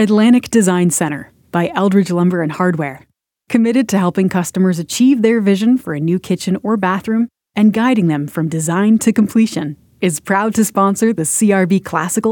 Atlantic Design Center by Eldridge Lumber and Hardware. Committed to helping customers achieve their vision for a new kitchen or bathroom and guiding them from design to completion, is proud to sponsor the CRB Classical